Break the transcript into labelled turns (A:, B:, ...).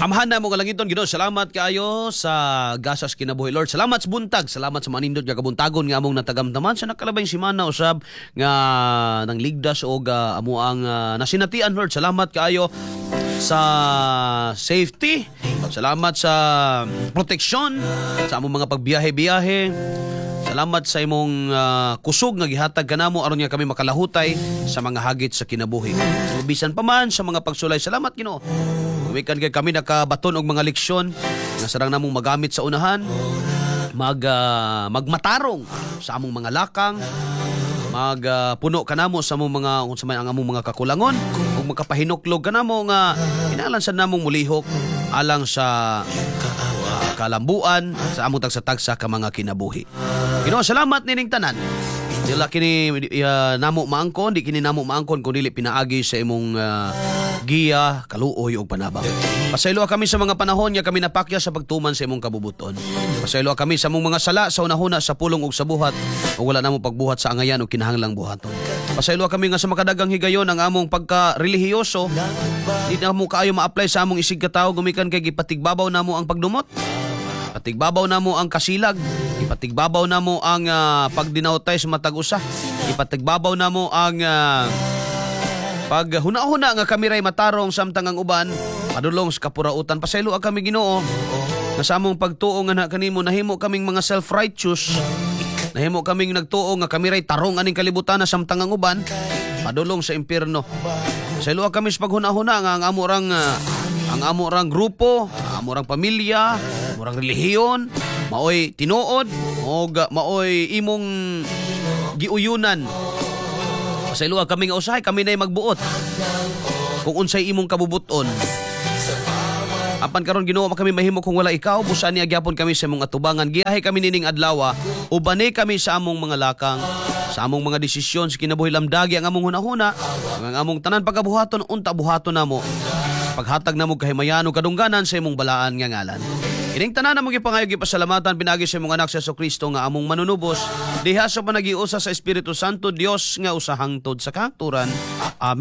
A: Amahan na mo kalangiton, Ginoo. Salamat kaayo sa gasas kinabuhi, Lord. Salamat sa buntag, salamat sa manindot nga kabuntagon nga among natagamdaman sa nakalabay semana usab nga nang ligdas o amo ang nasinatian, Lord. Salamat kaayo sa safety. Salamat sa proteksyon sa among mga pagbiyahe-biyahe. Salamat sa imong kusog nga gihatag kanamo aron nga kami makalahutay sa mga hagit sa kinabuhi. So, bisan pa man sa mga pagsulay, salamat Ginoo. Wikan kay kami nakabaton og mga leksyon nga sarang namong magamit sa unahan, magmatarong sa among mga lakang, puno kanamo sa among mga unsa man ang among mga kakulangon ug makapahinuklog kanamo nga kinahanglan sa namong mulihok alang sa kalambuan sa among tagsa-tagsa ka mga kinabuhi. Ginoo, salamat nining tanan. Dila kini namo maangkon, di kini namo maangkon kun dili pinaagi sa imong giya, kaluoy ug panabang. Pasaylo kami sa mga panahon nga kami napakya sa pagtuman sa imong kabubuton. Pasaylo kami sa among mga sala sa unahuna sa pulong ug sa buhat ug wala namo pagbuhat sa angayan ug kinahanglang buhaton. Pasaylo kami nga sa makadagang higayon ang among pagka-relihiyoso, di na mo kaayo ma-apply sa among isig katawo gumikan kay gipatigbabaw namo ang pagdumot. Ipatigbabaw namo ang kasilag, ipatigbabaw namo ang pagdinautay sa matag usa, ipatigbabaw namo ang paghuna-huna nga kami ray matarong samtang ang uban padulong sa kapurautan. Pasaylo kami Ginoo nga sa among pagtuo nga na kanimo nahimo kaming mga self-righteous, nahimo kaming nagtuo nga kami ray tarong aning kalibutan na samtang ang uban padulong sa impierno. Pasaylo kami sa paghuna-huna nga ang amo rang grupo, amo rang pamilya, amo rang relihiyon, maoy tinuod o maoy imong giuyunan. Pasaylo kami nga usahay kami nay magbuot kung unsay imong kabubuton. Apan karon Ginoo kami mahimo kung wala ikaw, busan niya gyapon kami sa imong atubangan. Giyahay kami nining adlaw, ubani kami sa among mga lakang, sa among mga desisyon sa kinabuhi lamdagi ang among hunahuna, ang among tanan pagabuhaton unta buhaton namo. Paghatag na mo kahimayan o kadungganan sa imong balaan nga ngalan. Ining tanan na mong ipangayo gipasalamatan pinagi sa imong anak sa Jesucristo nga among manunubos, diha sa panagiusa sa Espiritu Santo Dios nga usahang tod sa kahangturan. Amen.